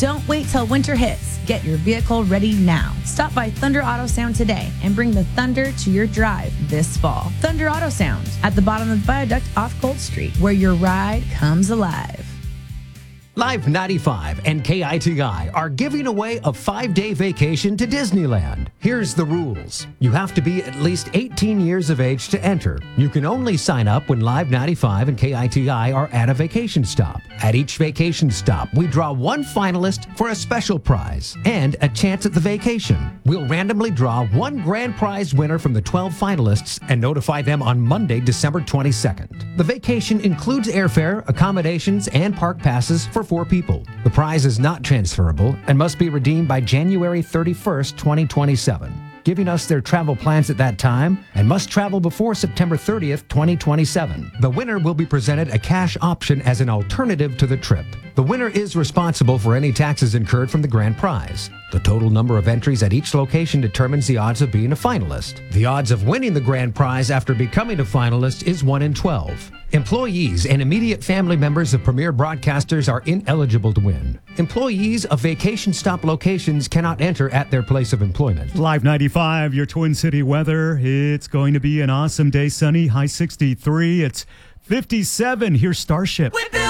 Don't wait till winter hits. Get your vehicle ready now. Stop by Thunder Auto Sound today and bring the thunder to your drive this fall. Thunder Auto Sound at the bottom of the viaduct off Gold Street, where your ride comes alive. Live 95 and KITI are giving away a 5-day vacation to Disneyland. Here's the rules. You have to be at least 18 years of age to enter. You can only sign up when Live 95 and KITI are at a vacation stop. At each vacation stop, we draw one finalist for a special prize and a chance at the vacation. We'll randomly draw one grand prize winner from the 12 finalists and notify them on Monday, December 22nd. The vacation includes airfare, accommodations, and park passes for 4 people. The prize is not transferable and must be redeemed by January 31st, 2027. Giving us their travel plans at that time and must travel before September 30th, 2027. The winner will be presented a cash option as an alternative to the trip. The winner is responsible for any taxes incurred from the grand prize. The total number of entries at each location determines the odds of being a finalist. The odds of winning the grand prize after becoming a finalist is 1 in 12. Employees and immediate family members of premier broadcasters are ineligible to win. Employees of vacation stop locations cannot enter at their place of employment. Live 95, your Twin City weather. It's going to be an awesome day, sunny, high 63. It's 57. Here's Starship.